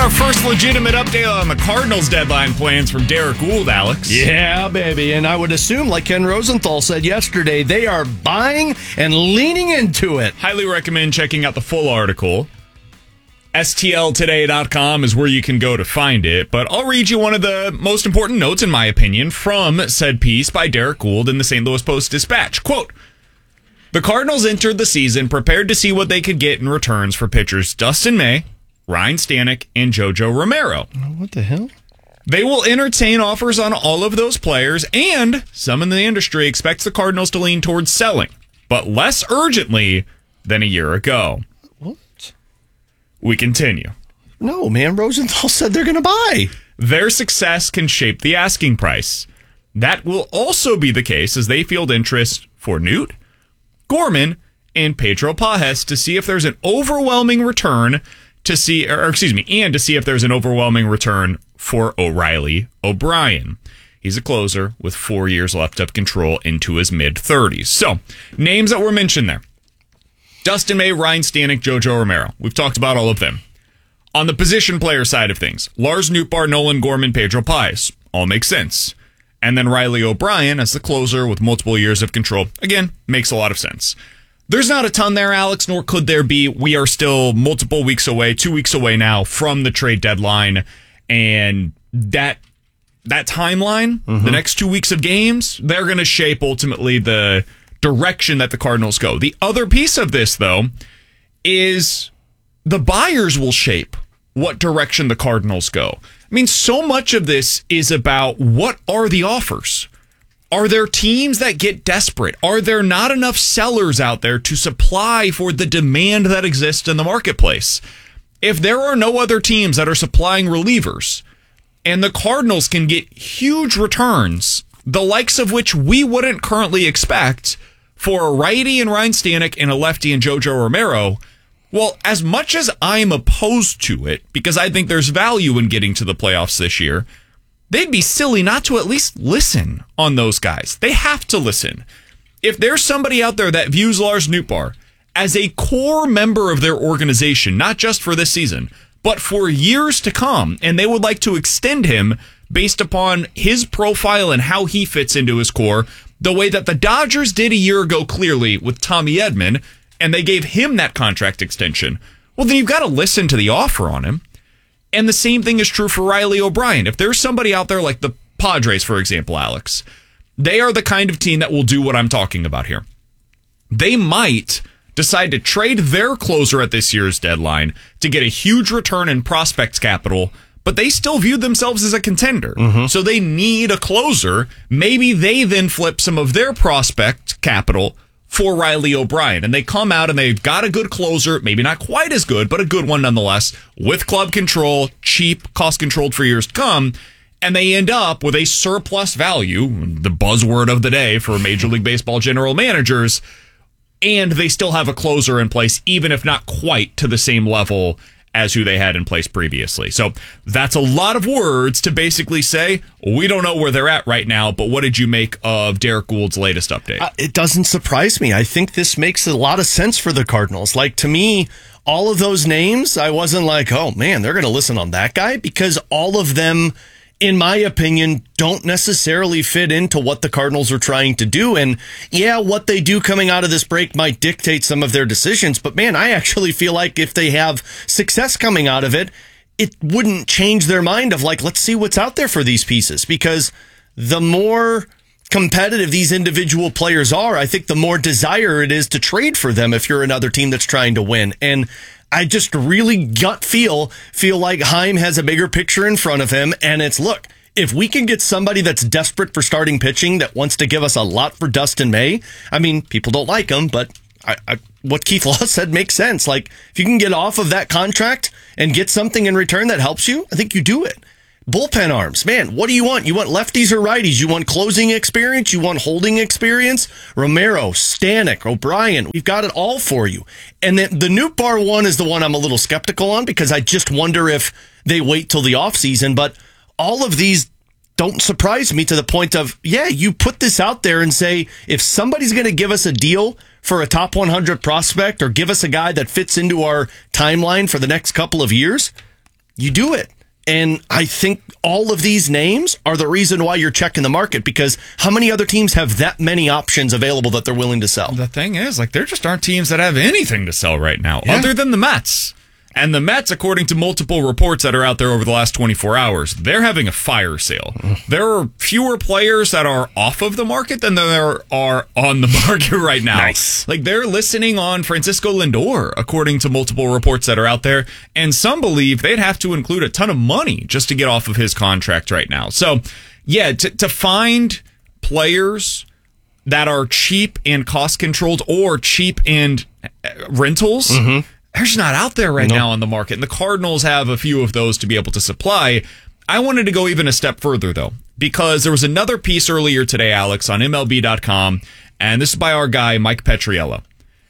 our first legitimate update on the Cardinals deadline plans from Derek Gould, Alex. Yeah, baby. And I would assume, like Ken Rosenthal said yesterday, they are buying and leaning into it. Highly recommend checking out the full article. STLtoday.com is where you can go to find it, but I'll read you one of the most important notes, in my opinion, from said piece by Derek Gould in the St. Louis Post-Dispatch. Quote, the Cardinals entered the season prepared to see what they could get in returns for pitchers Dustin May, Ryan Stanek, and JoJo Romero. What the hell? They will entertain offers on all of those players, and some in the industry expects the Cardinals to lean towards selling, but less urgently than a year ago. What? We continue. No, man. Rosenthal said they're going to buy. Their success can shape the asking price. That will also be the case as they field interest for Newt, Gorman, and Pedro Pages to see if there's an overwhelming return and to see if there's an overwhelming return for O'Reilly O'Brien. He's a closer with 4 years left of control into his mid-30s. So, names that were mentioned there. Dustin May, Ryan Stanek, JoJo Romero. We've talked about all of them. On the position player side of things, Lars Nootbaar, Nolan Gorman, Pedro Pages. All makes sense. And then Riley O'Brien as the closer with multiple years of control. Again, makes a lot of sense. There's not a ton there, Alex, nor could there be. We are still multiple weeks away, 2 weeks away now from the trade deadline. And that timeline, the next 2 weeks of games, they're going to shape ultimately the direction that the Cardinals go. The other piece of this, though, is the buyers will shape what direction the Cardinals go. I mean, so much of this is about what are the offers? Are there teams that get desperate? Are there not enough sellers out there to supply for the demand that exists in the marketplace? If there are no other teams that are supplying relievers and the Cardinals can get huge returns, the likes of which we wouldn't currently expect for a righty in Ryan Stanek and a lefty in JoJo Romero, well, as much as I'm opposed to it, because I think there's value in getting to the playoffs this year, they'd be silly not to at least listen on those guys. They have to listen. If there's somebody out there that views Lars Nootbaar as a core member of their organization, not just for this season, but for years to come, and they would like to extend him based upon his profile and how he fits into his core, the way that the Dodgers did a year ago clearly with Tommy Edman, and they gave him that contract extension, well, then you've got to listen to the offer on him. And the same thing is true for Riley O'Brien. If there's somebody out there like the Padres, for example, Alex, they are the kind of team that will do what I'm talking about here. They might decide to trade their closer at this year's deadline to get a huge return in prospect capital, but they still view themselves as a contender. So they need a closer. Maybe they then flip some of their prospect capital for Riley O'Brien, and they come out and they've got a good closer, maybe not quite as good, but a good one nonetheless, with club control, cheap, cost-controlled for years to come, and they end up with a surplus value, the buzzword of the day for Major League Baseball general managers, and they still have a closer in place, even if not quite to the same level as who they had in place previously. So that's a lot of words to basically say, we don't know where they're at right now, but what did you make of Derek Gould's latest update? It doesn't surprise me. I think this makes a lot of sense for the Cardinals. Like, to me, all of those names, I wasn't like, oh man, they're going to listen on that guy, because all of them, in my opinion, don't necessarily fit into what the Cardinals are trying to do. And yeah, what they do coming out of this break might dictate some of their decisions. But man, I actually feel like if they have success coming out of it, it wouldn't change their mind of like, let's see what's out there for these pieces. Because the more competitive these individual players are, I think the more desire it is to trade for them if you're another team that's trying to win. And I just really gut feel like Chaim has a bigger picture in front of him. And it's, look, if we can get somebody that's desperate for starting pitching that wants to give us a lot for Dustin May, I mean, people don't like him, but what Keith Law said makes sense. Like, if you can get off of that contract and get something in return that helps you, I think you do it. Bullpen arms, man, what do you want? You want lefties or righties? You want closing experience? You want holding experience? Romero, Stanek, O'Brien, we've got it all for you. And then the Nootbaar one is the one I'm a little skeptical on, because I just wonder if they wait till the offseason. But all of these don't surprise me to the point of, yeah, you put this out there and say, if somebody's going to give us a deal for a top 100 prospect or give us a guy that fits into our timeline for the next couple of years, you do it. And I think all of these names are the reason why you're checking the market, because how many other teams have that many options available that they're willing to sell? The thing is, like, there just aren't teams that have anything to sell right now other than the Mets. And the Mets, according to multiple reports that are out there over the last 24 hours, they're having a fire sale. There are fewer players that are off of the market than there are on the market right now. Nice. Like, they're listening on Francisco Lindor, according to multiple reports that are out there. And some believe they'd have to include a ton of money just to get off of his contract right now. So, yeah, to find players that are cheap and cost controlled or cheap and rentals, they're just not out there right now on the market. And the Cardinals have a few of those to be able to supply. I wanted to go even a step further, though, because there was another piece earlier today, Alex, on MLB.com, and this is by our guy, Mike Petriello.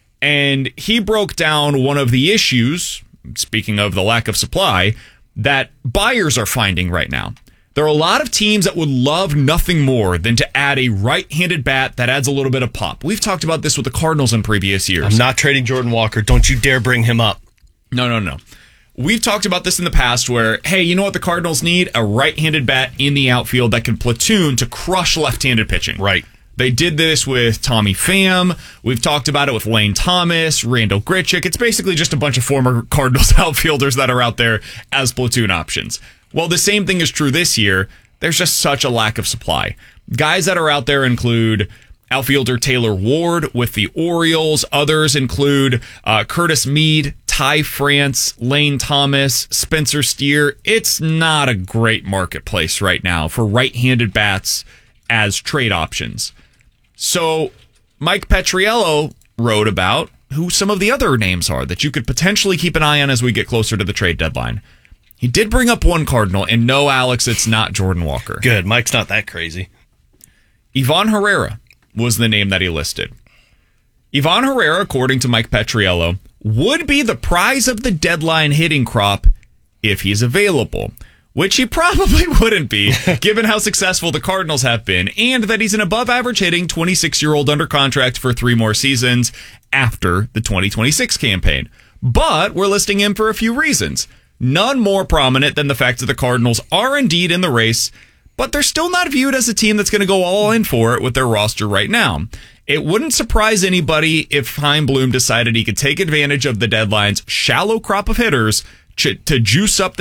And he broke down one of the issues, speaking of the lack of supply, that buyers are finding right now. There are a lot of teams that would love nothing more than to add a right-handed bat that adds a little bit of pop. We've talked about this with the Cardinals in previous years. I'm not trading Jordan Walker. Don't you dare bring him up. No. We've talked about this in the past where, hey, you know what the Cardinals need? A right-handed bat in the outfield that can platoon to crush left-handed pitching. Right. They did this with Tommy Pham. We've talked about it with Lane Thomas, Randall Grichuk. It's basically just a bunch of former Cardinals outfielders that are out there as platoon options. Well, the same thing is true this year. There's just such a lack of supply. Guys that are out there include outfielder Taylor Ward with the Orioles. Others include Curtis Mead, Ty France, Lane Thomas, Spencer Steer. It's not a great marketplace right now for right-handed bats as trade options. So Mike Petriello wrote about who some of the other names are that you could potentially keep an eye on as we get closer to the trade deadline. He did bring up one Cardinal, and no, Alex, it's not Jordan Walker. Good. Mike's not that crazy. Ivan Herrera was the name that he listed. Ivan Herrera, according to Mike Petriello, would be the prize of the deadline hitting crop if he's available, which he probably wouldn't be, given how successful the Cardinals have been, and that he's an above-average hitting 26-year-old under contract for 3 more seasons after the 2026 campaign. But we're listing him for a few reasons. None more prominent than the fact that the Cardinals are indeed in the race, but they're still not viewed as a team that's going to go all in for it with their roster right now. It wouldn't surprise anybody if Chaim Bloom decided he could take advantage of the deadline's shallow crop of hitters to juice up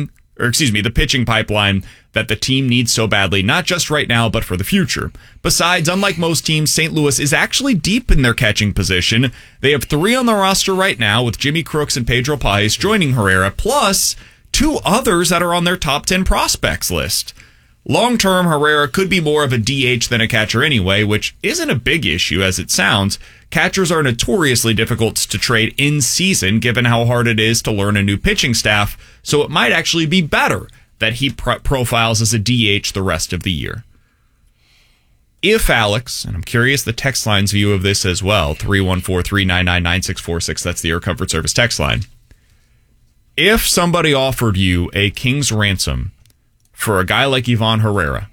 the pitching pipeline that the team needs so badly, not just right now, but for the future. Besides, unlike most teams, St. Louis is actually deep in their catching position. They have 3 on the roster right now, with Jimmy Crooks and Pedro Paez joining Herrera, plus 2 others that are on their top 10 prospects list. Long-term, Herrera could be more of a DH than a catcher anyway, which isn't a big issue as it sounds. Catchers are notoriously difficult to trade in season, given how hard it is to learn a new pitching staff, so it might actually be better that he profiles as a DH the rest of the year. If Alex, and I'm curious the text line's view of this as well, 314-399-9646, that's the Air Comfort Service text line. If somebody offered you a king's ransom for a guy like Ivan Herrera,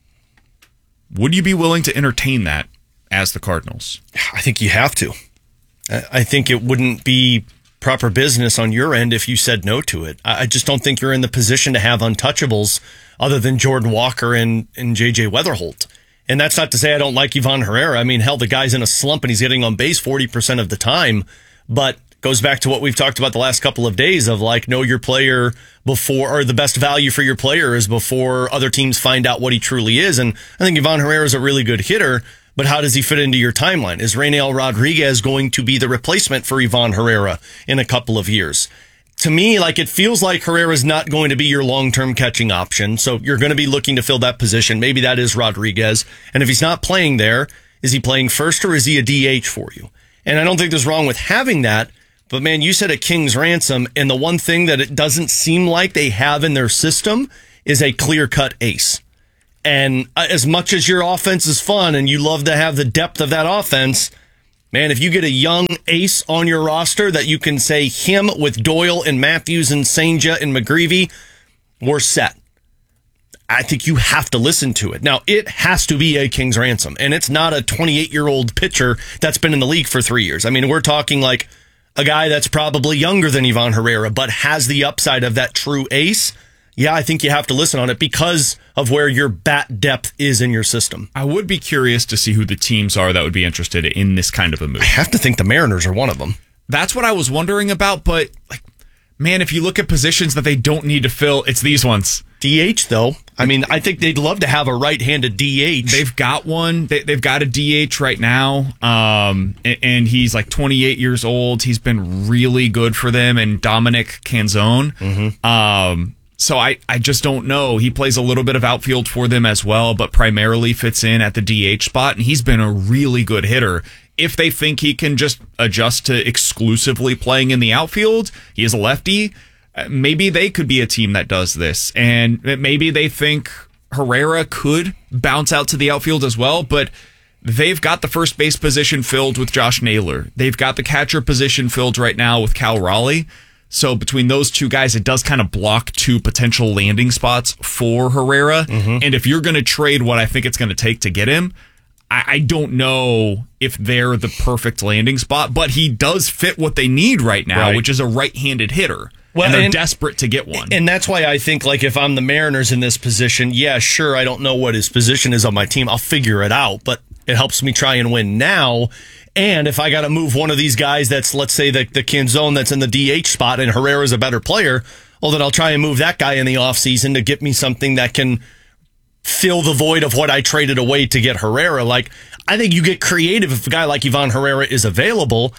would you be willing to entertain that as the Cardinals? I think you have to. I think it wouldn't be proper business on your end if you said no to it. I just don't think you're in the position to have untouchables other than Jordan Walker and J.J. Weatherholt. And that's not to say I don't like Ivan Herrera. I mean, hell, the guy's in a slump and he's getting on base 40% of the time. But goes back to what we've talked about the last couple of days of like, know your player before, or the best value for your player is before other teams find out what he truly is. And I think Ivan Herrera is a really good hitter. But how does he fit into your timeline? Is Raynel Rodriguez going to be the replacement for Ivan Herrera in a couple of years? To me, like, it feels like Herrera's not going to be your long-term catching option. So you're going to be looking to fill that position. Maybe that is Rodriguez. And if he's not playing there, is he playing first or is he a DH for you? And I don't think there's wrong with having that. But man, you said a king's ransom. And the one thing that it doesn't seem like they have in their system is a clear-cut ace. And as much as your offense is fun and you love to have the depth of that offense, man, if you get a young ace on your roster that you can say him with Doyle and Matthews and Senja and McGreevy, we're set. I think you have to listen to it. Now, it has to be a king's ransom, and it's not a 28-year-old pitcher that's been in the league for 3 years. I mean, we're talking like a guy that's probably younger than Ivan Herrera, but has the upside of that true ace, yeah, I think you have to listen on it because of where your bat depth is in your system. I would be curious to see who the teams are that would be interested in this kind of a move. I have to think the Mariners are one of them. That's what I was wondering about, but man, if you look at positions that they don't need to fill, it's these ones. DH, though. I mean, I think they'd love to have a right-handed DH. They've got one. They've got a DH right now, and he's like 28 years old. He's been really good for them, and Dominic Canzone. Mm-hmm. So I just don't know. He plays a little bit of outfield for them as well, but primarily fits in at the DH spot, and he's been a really good hitter. If they think he can just adjust to exclusively playing in the outfield, he is a lefty, maybe they could be a team that does this. And maybe they think Herrera could bounce out to the outfield as well, but they've got the first base position filled with Josh Naylor. They've got the catcher position filled right now with Cal Raleigh. So between those two guys, it does kind of block two potential landing spots for Herrera. Mm-hmm. And if you're going to trade what I think it's going to take to get him, I don't know if they're the perfect landing spot, but he does fit what they need right now, which is a right-handed hitter. Well, and they're desperate to get one. And that's why I think, like, if I'm the Mariners in this position, yeah, sure, I don't know what his position is on my team. I'll figure it out, but it helps me try and win now. And if I got to move one of these guys that's, let's say, the Canzone that's in the DH spot and Herrera's a better player, well, then I'll try and move that guy in the offseason to get me something that can fill the void of what I traded away to get Herrera. Like, I think you get creative if a guy like Ivan Herrera is available.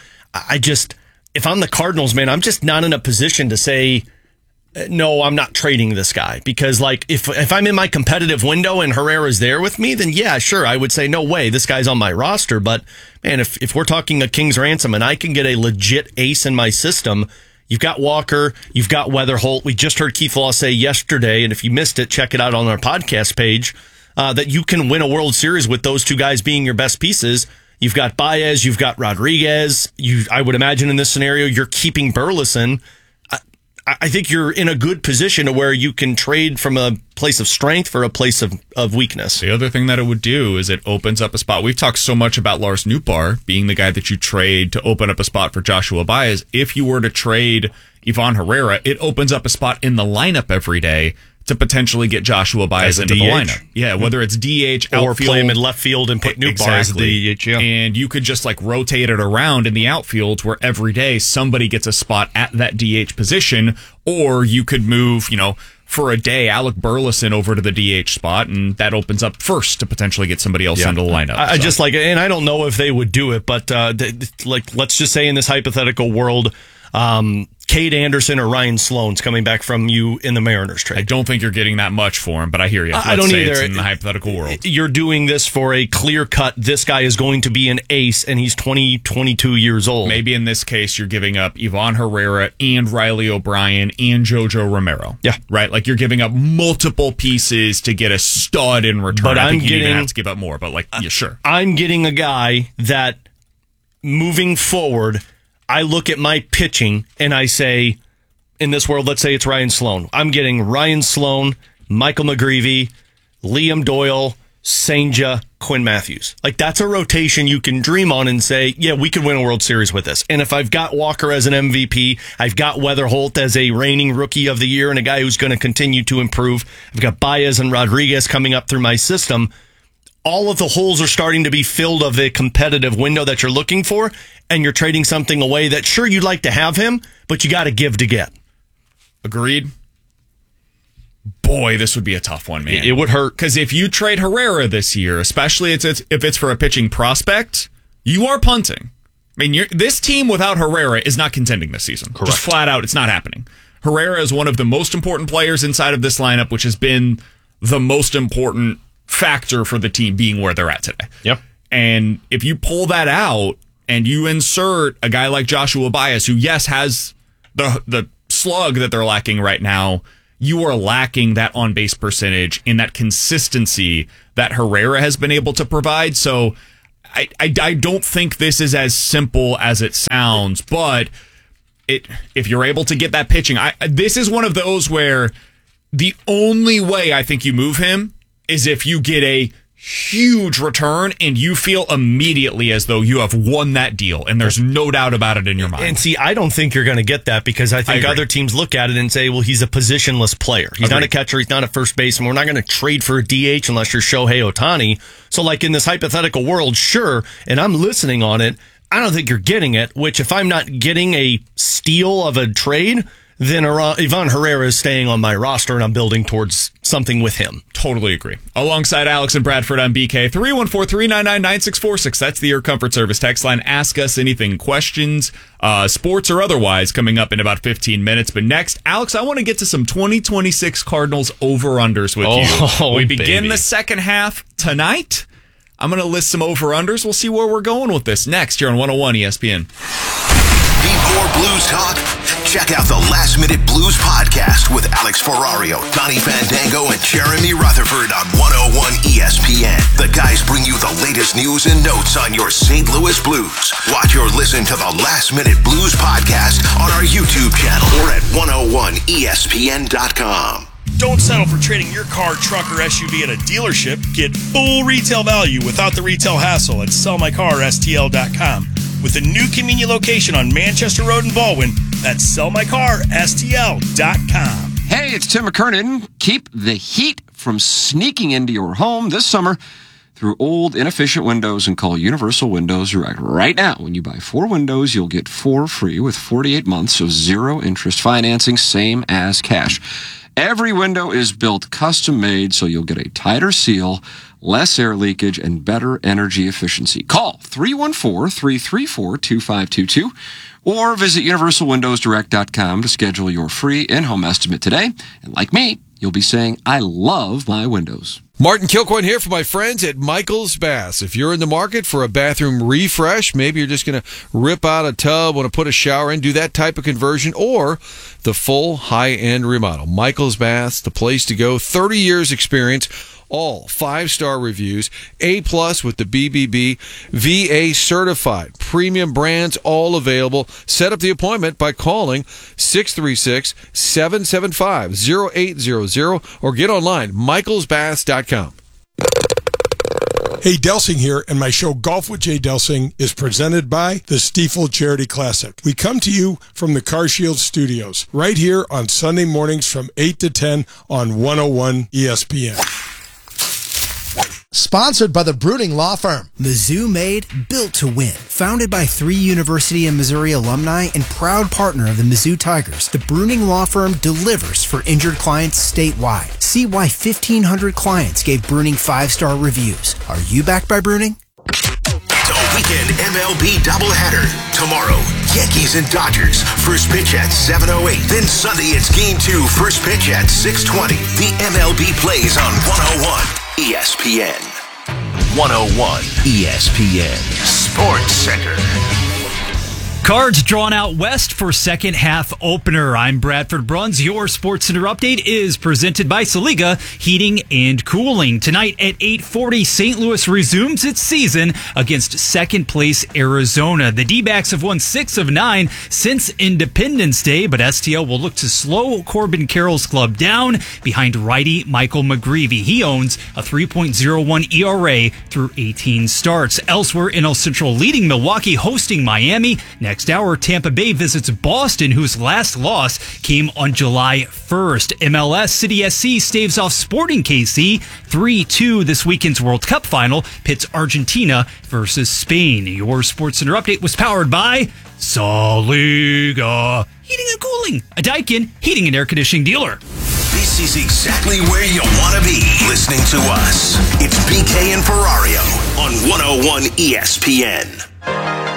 If I'm the Cardinals, man, I'm just not in a position to say, no, I'm not trading this guy. Because, like, if I'm in my competitive window and Herrera's there with me, then yeah, sure, I would say, no way, this guy's on my roster. But, man, if we're talking a king's ransom and I can get a legit ace in my system, you've got Walker, you've got Weatherholt. We just heard Keith Law say yesterday, and if you missed it, check it out on our podcast page, that you can win a World Series with those two guys being your best pieces. You've got Baez, you've got Rodriguez. I would imagine in this scenario, you're keeping Burleson. I think you're in a good position to where you can trade from a place of strength for a place of weakness. The other thing that it would do is it opens up a spot. We've talked so much about Lars Nootbaar being the guy that you trade to open up a spot for Joshua Baez. If you were to trade Ivan Herrera, it opens up a spot in the lineup every day to potentially get Joshua Baez into the lineup. Yeah, whether it's DH, or outfield, play him in left field and put Nootbaar as the DH. Yeah. And you could just like rotate it around in the outfield where every day somebody gets a spot at that DH position, or you could move, for a day, Alec Burleson over to the DH spot, and that opens up first to potentially get somebody else into the lineup. I just like, and I don't know if they would do it, but let's just say in this hypothetical world, Cade Anderson or Ryan Sloan's coming back from you in the Mariners trade. I don't think you're getting that much for him, but I hear you. I don't either. It's in the hypothetical world. You're doing this for a clear cut. This guy is going to be an ace, and he's 22 years old. Maybe in this case, you're giving up Ivan Herrera and Riley O'Brien and JoJo Romero. Yeah. Right? Like, you're giving up multiple pieces to get a stud in return. But I think you even have to give up more, but yeah, sure. I'm getting a guy that, moving forward, I look at my pitching and I say, in this world, let's say it's Ryan Sloan. I'm getting Ryan Sloan, Michael McGreevy, Liam Doyle, Senja, Quinn Matthews. Like, that's a rotation you can dream on and say, yeah, we could win a World Series with this. And if I've got Walker as an MVP, I've got Weatherholt as a reigning rookie of the year and a guy who's going to continue to improve. I've got Baez and Rodriguez coming up through my system. All of the holes are starting to be filled of the competitive window that you're looking for, and you're trading something away that, sure, you'd like to have him, but you got to give to get. Agreed. Boy, this would be a tough one, man. It would hurt. Because if you trade Herrera this year, especially if it's for a pitching prospect, you are punting. I mean, this team without Herrera is not contending this season. Correct. Just flat out, it's not happening. Herrera is one of the most important players inside of this lineup, which has been the most important factor for the team being where they're at today. Yep. And if you pull that out and you insert a guy like Joshua Baez, who, yes, has the slug that they're lacking right now, you are lacking that on-base percentage and that consistency that Herrera has been able to provide. So I don't think this is as simple as it sounds, but if you're able to get that pitching, this is one of those where the only way I think you move him is if you get a huge return, and you feel immediately as though you have won that deal, and there's no doubt about it in your mind. And see, I don't think you're going to get that because I think other teams look at it and say, well, he's a positionless player. He's not a catcher. He's not a first baseman. We're not going to trade for a DH unless you're Shohei Ohtani. So like in this hypothetical world, sure, and I'm listening on it, I don't think you're getting it, which if I'm not getting a steal of a trade, then Ivan Herrera is staying on my roster and I'm building towards something with him. Totally agree. Alongside Alex and Bradford on BK, 314-399-9646. That's the Air Comfort Service text line. Ask us anything, questions, sports or otherwise, coming up in about 15 minutes. But next, Alex, I want to get to some 2026 Cardinals over-unders with you. We begin the second half tonight. I'm going to list some over-unders. We'll see where we're going with this next here on 101 ESPN. Need more blues talk? Check out the Last Minute Blues podcast with Alex Ferrario, Donnie Fandango, and Jeremy Rutherford on 101 ESPN. The guys bring you the latest news and notes on your St. Louis Blues. Watch or listen to the Last Minute Blues podcast on our YouTube channel or at 101ESPN.com. Don't settle for trading your car, truck, or SUV at a dealership. Get full retail value without the retail hassle at sellmycarstl.com. With a new convenient location on Manchester Road in Baldwin, that's sellmycarstl.com. Hey, it's Tim McKernan. Keep the heat from sneaking into your home this summer through old, inefficient windows and call Universal Windows Direct. Right now, when you buy 4 windows, you'll get 4 free with 48 months of zero interest financing, same as cash. Every window is built custom-made, so you'll get a tighter seal, less air leakage, and better energy efficiency. Call 314-334-2522 or visit universalwindowsdirect.com to schedule your free in-home estimate today. And like me, you'll be saying, I love my windows. Martin Kilcoyne here for my friends at Michael's Baths. If you're in the market for a bathroom refresh, maybe you're just going to rip out a tub, want to put a shower in, do that type of conversion, or the full high-end remodel. Michael's Baths, the place to go. 30 years experience, all 5-star reviews, A+ with the BBB, VA certified, premium brands, all available. Set up the appointment by calling 636-775-0800 or get online, michaelsbaths.com. Hey, Delsing here, and my show Golf with Jay Delsing is presented by the Stiefel Charity Classic. We come to you from the CarShield Studios, right here on Sunday mornings from 8 to 10 on 101 ESPN. Sponsored by the Bruning Law Firm. Mizzou made, built to win. Founded by 3 University of Missouri alumni and proud partner of the Mizzou Tigers, the Bruning Law Firm delivers for injured clients statewide. See why 1,500 clients gave Bruning 5-star reviews. Are you backed by Bruning? It's a weekend MLB doubleheader. Tomorrow, Yankees and Dodgers. First pitch at 7:08. Then Sunday, it's Game 2. First pitch at 6:20. The MLB plays on 101 ESPN. 101 ESPN Sports Center. Cards drawn out west for second half opener. I'm Bradford Bruns. Your Sports Center update is presented by Saliga Heating and Cooling. Tonight at 8:40, St. Louis resumes its season against second place Arizona. The D-backs have won 6 of 9 since Independence Day, but STL will look to slow Corbin Carroll's club down behind righty Michael McGreevy. He owns a 3.01 ERA through 18 starts. Elsewhere in El Central, leading Milwaukee, hosting Miami. Next hour, Tampa Bay visits Boston, whose last loss came on July 1st. MLS, City SC staves off Sporting KC 3-2. This weekend's World Cup final pits Argentina versus Spain. Your Sports Center update was powered by Saliga Heating and Cooling, a Daikin heating and air conditioning dealer. This is exactly where you want to be listening to us. It's BK and Ferrario on 101 ESPN.